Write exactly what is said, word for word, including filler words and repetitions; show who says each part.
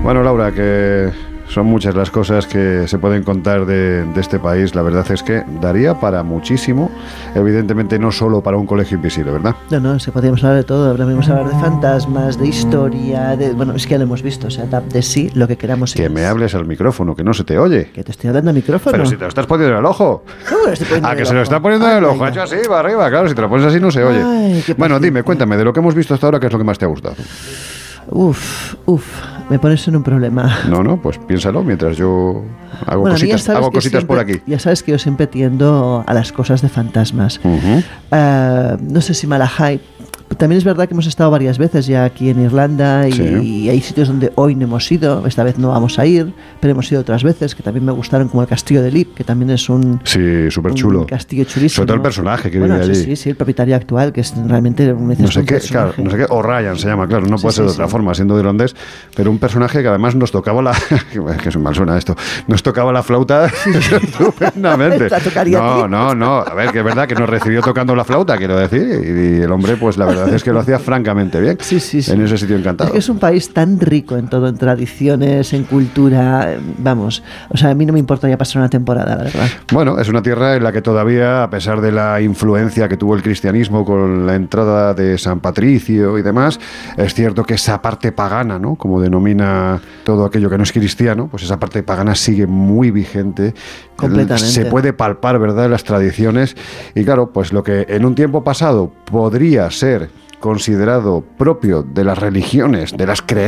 Speaker 1: Bueno, Laura, que son muchas las cosas que se pueden contar de, de este país. La verdad es que daría para muchísimo, evidentemente no solo para un colegio invisible, ¿verdad?
Speaker 2: No, no, se podríamos hablar de todo. Podríamos hablar de fantasmas, de historia, de... Bueno, es que ya lo hemos visto, o sea, da de sí lo que queramos.
Speaker 1: Que me hables al micrófono, que no se te oye.
Speaker 2: Que te estoy hablando al micrófono.
Speaker 1: Pero si te lo estás poniendo en el ojo.
Speaker 2: ¿Cómo lo estoy poniendo
Speaker 1: Ah,
Speaker 2: en
Speaker 1: que
Speaker 2: el
Speaker 1: se lo
Speaker 2: ojo?
Speaker 1: está poniendo en el
Speaker 2: Ay,
Speaker 1: ojo,
Speaker 2: ay,
Speaker 1: hecho así, va arriba, claro, si te lo pones así no se oye.
Speaker 2: Ay, qué
Speaker 1: Bueno, dime,
Speaker 2: paciencia.
Speaker 1: cuéntame, de lo que hemos visto hasta ahora, ¿qué es lo que más te ha gustado?
Speaker 2: Uf, uf, me pones en un problema.
Speaker 1: No, no, pues piénsalo mientras yo hago
Speaker 2: Bueno, a mí ya
Speaker 1: cositas,
Speaker 2: sabes
Speaker 1: hago
Speaker 2: que
Speaker 1: cositas por
Speaker 2: siempre-
Speaker 1: aquí.
Speaker 2: Ya sabes que yo siempre tiendo a las cosas de fantasmas.
Speaker 1: Ujú.
Speaker 2: Eh, no sé si Malahide. También es verdad que hemos estado varias veces ya aquí en Irlanda y,
Speaker 1: Sí.
Speaker 2: y hay sitios donde hoy no hemos ido, esta vez no vamos a ir, pero hemos ido otras veces que también me gustaron, como el Castillo de Lip, que también es un,
Speaker 1: Sí, súper chulo.
Speaker 2: un castillo chulísimo.
Speaker 1: Sobre todo el personaje que
Speaker 2: bueno,
Speaker 1: vive
Speaker 2: sí,
Speaker 1: allí.
Speaker 2: Sí, sí, el propietario actual, que es realmente un,
Speaker 1: No sé
Speaker 2: un
Speaker 1: qué,
Speaker 2: personaje.
Speaker 1: claro, no sé qué, O'Ryan se llama, claro, no
Speaker 2: Sí,
Speaker 1: puede ser
Speaker 2: sí,
Speaker 1: de otra
Speaker 2: sí.
Speaker 1: forma, siendo irlandés, pero un personaje que además nos tocaba la, que mal suena esto, nos tocaba la flauta estupendamente.
Speaker 2: Te tocaría a
Speaker 1: No,
Speaker 2: ti.
Speaker 1: no, no, a ver, que es verdad que nos recibió tocando la flauta, quiero decir, y, y el hombre, pues la verdad es que lo hacía francamente bien,
Speaker 2: Sí, sí, sí.
Speaker 1: en ese sitio
Speaker 2: Es
Speaker 1: encantado.
Speaker 2: que es un país tan rico en todo, en tradiciones, en cultura, eh, vamos, o sea, a mí no me importaría pasar una temporada, la verdad.
Speaker 1: Bueno, es una tierra en la que todavía, a pesar de la influencia que tuvo el cristianismo con la entrada de San Patricio y demás, es cierto que esa parte pagana, ¿no?, como denomina todo aquello que no es cristiano, pues esa parte pagana sigue muy vigente.
Speaker 2: Completamente.
Speaker 1: Se puede palpar, ¿verdad?, en las tradiciones. Y claro, pues lo que en un tiempo pasado podría ser considerado propio de las religiones, de las creencias,